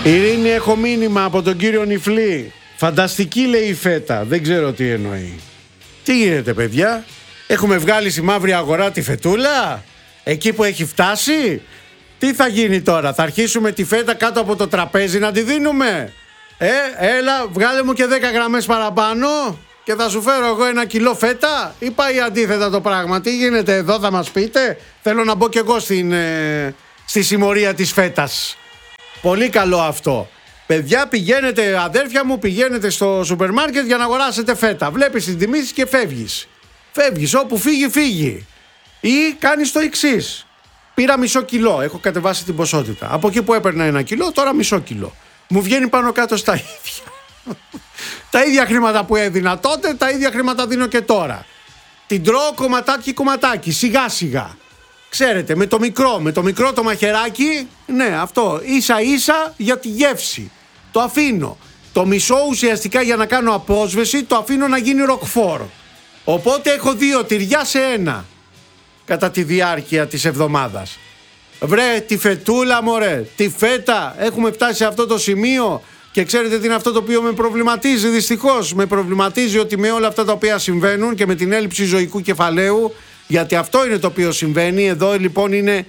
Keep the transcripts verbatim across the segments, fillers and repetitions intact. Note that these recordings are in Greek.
Ειρήνη, έχω μήνυμα από τον κύριο Νιφλή. Φανταστική λέει η φέτα. Δεν ξέρω τι εννοεί. Τι γίνεται παιδιά? Έχουμε βγάλει στη μαύρη αγορά τη φετούλα? Εκεί που έχει φτάσει? Τι θα γίνει τώρα? Θα αρχίσουμε τη φέτα κάτω από το τραπέζι να τη δίνουμε? Ε, έλα βγάλε μου και δέκα γραμμές παραπάνω και θα σου φέρω εγώ ένα κιλό φέτα. Ή πάει αντίθετα το πράγμα? Τι γίνεται εδώ, θα μας πείτε? Θέλω να μπω κι εγώ στην, ε, στη συμμορία της φέτας. Πολύ καλό αυτό. Παιδιά, πηγαίνετε, αδέρφια μου, πηγαίνετε στο σούπερ μάρκετ για να αγοράσετε φέτα. Βλέπεις την τιμή και φεύγεις. Φεύγεις, όπου φύγει, φύγει. Ή κάνεις το εξής. Πήρα μισό κιλό, έχω κατεβάσει την ποσότητα. Από εκεί που έπαιρνα ένα κιλό, τώρα μισό κιλό. Μου βγαίνει πάνω κάτω στα ίδια. Τα ίδια χρήματα που έδινα τότε, τα ίδια χρήματα δίνω και τώρα. Την τρώω κομματάκι κομματάκι, σιγά σιγά. Ξέρετε, με το μικρό, με το μικρό το μαχαιράκι, ναι, αυτό, ίσα ίσα για τη γεύση. Το αφήνω. Το μισό ουσιαστικά για να κάνω απόσβεση, το αφήνω να γίνει ροκφόρ. Οπότε έχω δύο τυριά σε ένα κατά τη διάρκεια της εβδομάδας. Βρε, τη φετούλα μωρέ, τη φέτα, έχουμε φτάσει σε αυτό το σημείο. Και ξέρετε τι είναι αυτό το οποίο με προβληματίζει? Δυστυχώς με προβληματίζει ότι με όλα αυτά τα οποία συμβαίνουν και με την έλλειψη ζωικού κεφαλαίου, γιατί αυτό είναι το οποίο συμβαίνει εδώ, λοιπόν είναι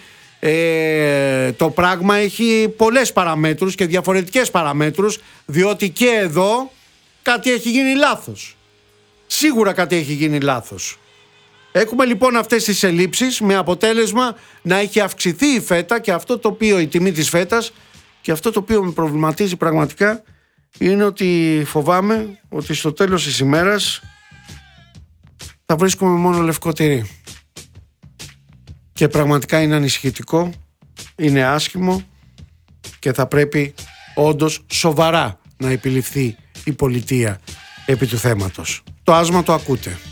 ε, το πράγμα έχει πολλές παραμέτρους και διαφορετικές παραμέτρους, διότι και εδώ κάτι έχει γίνει λάθος. Σίγουρα κάτι έχει γίνει λάθος. Έχουμε λοιπόν αυτές τις ελλείψεις με αποτέλεσμα να έχει αυξηθεί η φέτα και αυτό το οποίο, η τιμή της φέτας, και αυτό το οποίο με προβληματίζει πραγματικά είναι ότι φοβάμαι ότι στο τέλος της ημέρας θα βρίσκουμε μόνο λευκό τυρί. Και πραγματικά είναι ανησυχητικό, είναι άσχημο και θα πρέπει όντως σοβαρά να επιληφθεί η πολιτεία επί του θέματος. Το άσμα το ακούτε.